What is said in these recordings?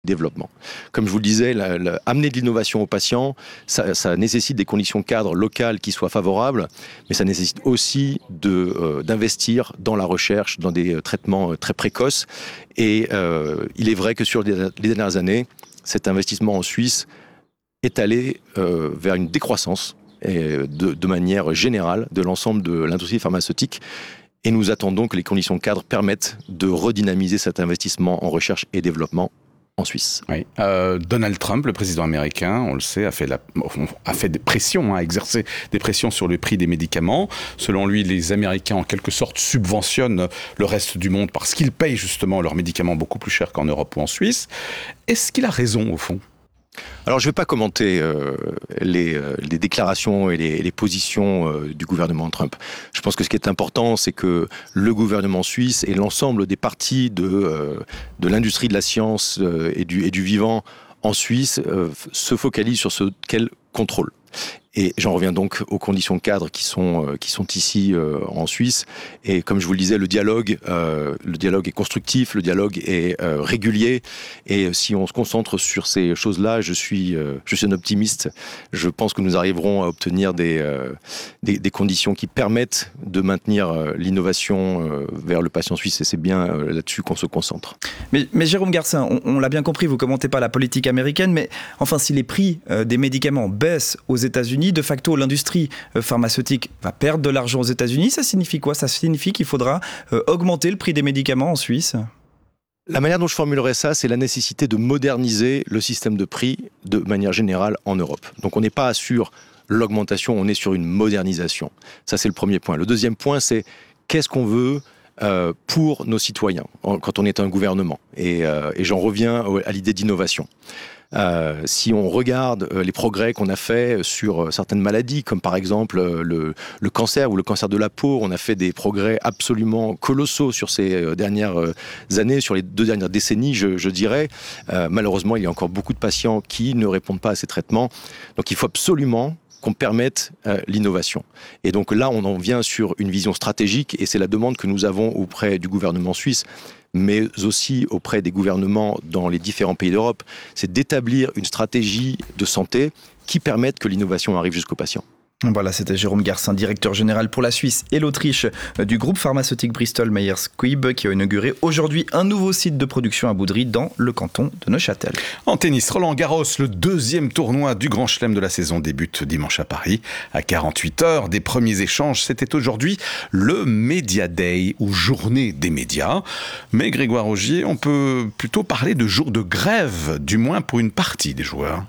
développement. Comme je vous le disais, amener de l'innovation aux patients, ça nécessite des conditions cadres locales qui soient favorables, mais ça nécessite aussi d'investir dans la recherche, dans des traitements très précoces. Et il est vrai que sur les dernières années, cet investissement en Suisse est allé vers une décroissance de manière générale de l'ensemble de l'industrie pharmaceutique. Et nous attendons que les conditions cadres permettent de redynamiser cet investissement en recherche et développement en Suisse. Oui. Donald Trump, le président américain, on le sait, a fait des pressions, a exercé des pressions sur le prix des médicaments. Selon lui, les Américains, en quelque sorte, subventionnent le reste du monde parce qu'ils payent justement leurs médicaments beaucoup plus cher qu'en Europe ou en Suisse. Est-ce qu'il a raison, au fond ? Alors, je ne vais pas commenter les déclarations et les positions du gouvernement Trump. Je pense que ce qui est important, c'est que le gouvernement suisse et l'ensemble des partis de l'industrie de la science et du vivant en Suisse se focalisent sur ce qu'elle contrôle. Et j'en reviens donc aux conditions de cadre qui sont ici en Suisse. Et comme je vous le disais, le dialogue est constructif, le dialogue est régulier. Et si on se concentre sur ces choses-là, je suis un optimiste. Je pense que nous arriverons à obtenir des conditions qui permettent de maintenir l'innovation vers le patient suisse. Et c'est bien là-dessus qu'on se concentre. Mais Jérôme Garcin, on l'a bien compris, vous commentez pas la politique américaine, mais enfin, si les prix des médicaments baissent aux États-Unis, de facto, l'industrie pharmaceutique va perdre de l'argent aux États-Unis. Ça signifie quoi ? Ça signifie qu'il faudra augmenter le prix des médicaments en Suisse ? La manière dont je formulerais ça, c'est la nécessité de moderniser le système de prix de manière générale en Europe. Donc on n'est pas sur l'augmentation, on est sur une modernisation. Ça, c'est le premier point. Le deuxième point, c'est qu'est-ce qu'on veut pour nos citoyens quand on est un gouvernement. Et j'en reviens à l'idée d'innovation. Si on regarde les progrès qu'on a fait sur certaines maladies, comme par exemple le cancer ou le cancer de la peau, on a fait des progrès absolument colossaux sur ces dernières années, sur les 2 dernières décennies, je dirais. Malheureusement, il y a encore beaucoup de patients qui ne répondent pas à ces traitements. Donc il faut absolument qu'on permette l'innovation. Et donc là, on en vient sur une vision stratégique, et c'est la demande que nous avons auprès du gouvernement suisse, mais aussi auprès des gouvernements dans les différents pays d'Europe, c'est d'établir une stratégie de santé qui permette que l'innovation arrive jusqu'aux patients. Voilà, c'était Jérôme Garcin, directeur général pour la Suisse et l'Autriche du groupe pharmaceutique Bristol Myers Squibb, qui a inauguré aujourd'hui un nouveau site de production à Boudry dans le canton de Neuchâtel. En tennis, Roland Garros, le 2e tournoi du Grand Chelem de la saison débute dimanche à Paris. À 48 heures des premiers échanges, c'était aujourd'hui le Media Day, ou journée des médias. Mais Grégoire Augier, on peut plutôt parler de jour de grève, du moins pour une partie des joueurs.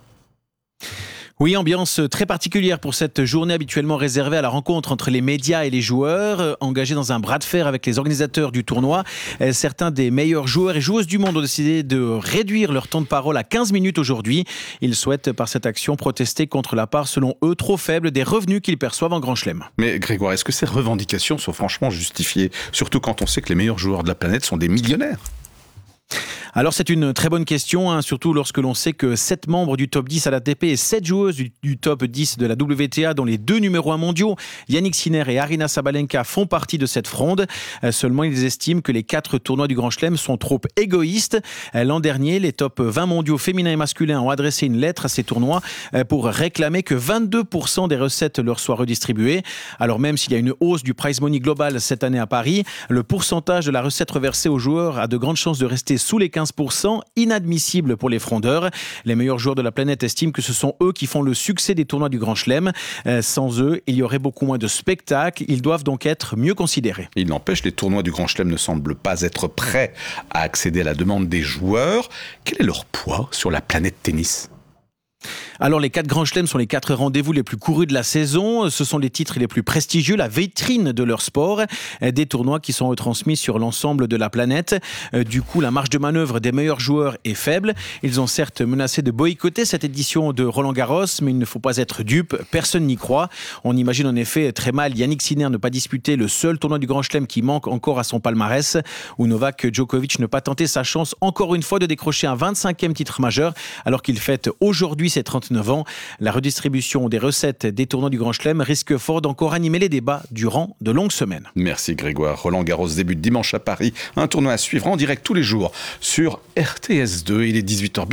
Oui, ambiance très particulière pour cette journée habituellement réservée à la rencontre entre les médias et les joueurs, engagés dans un bras de fer avec les organisateurs du tournoi. Certains des meilleurs joueurs et joueuses du monde ont décidé de réduire leur temps de parole à 15 minutes aujourd'hui. Ils souhaitent par cette action protester contre la part, selon eux, trop faible des revenus qu'ils perçoivent en Grand Chelem. Mais Grégoire, est-ce que ces revendications sont franchement justifiées, surtout quand on sait que les meilleurs joueurs de la planète sont des millionnaires ? Alors c'est une très bonne question, surtout lorsque l'on sait que 7 membres du top 10 à l'ATP et 7 joueuses du top 10 de la WTA, dont les 2 numéros 1 mondiaux, Yannick Sinner et Aryna Sabalenka, font partie de cette fronde. Seulement, ils estiment que les 4 tournois du Grand Chelem sont trop égoïstes. L'an dernier, les top 20 mondiaux féminins et masculins ont adressé une lettre à ces tournois pour réclamer que 22% des recettes leur soient redistribuées. Alors même s'il y a une hausse du prize money global cette année à Paris, le pourcentage de la recette reversée aux joueurs a de grandes chances de rester sous les 15%, inadmissible pour les frondeurs. Les meilleurs joueurs de la planète estiment que ce sont eux qui font le succès des tournois du Grand Chelem. Sans eux, il y aurait beaucoup moins de spectacles. Ils doivent donc être mieux considérés. Il n'empêche, les tournois du Grand Chelem ne semblent pas être prêts à accéder à la demande des joueurs. Quel est leur poids sur la planète tennis ? Alors les 4 Grands Chelems sont les 4 rendez-vous les plus courus de la saison. Ce sont les titres les plus prestigieux, la vitrine de leur sport. Des tournois qui sont retransmis sur l'ensemble de la planète. Du coup, la marge de manœuvre des meilleurs joueurs est faible. Ils ont certes menacé de boycotter cette édition de Roland Garros, mais il ne faut pas être dupe, personne n'y croit. On imagine en effet très mal Yannick Sinner ne pas disputer le seul tournoi du Grand Chelem qui manque encore à son palmarès, ou Novak Djokovic ne pas tenter sa chance encore une fois de décrocher un 25e titre majeur, alors qu'il fête aujourd'hui ses 39 ans. La redistribution des recettes des tournois du Grand Chelem risque fort d'encore animer les débats durant de longues semaines. Merci Grégoire. Roland Garros débute dimanche à Paris. Un tournoi à suivre en direct tous les jours sur RTS2. Il est 18h.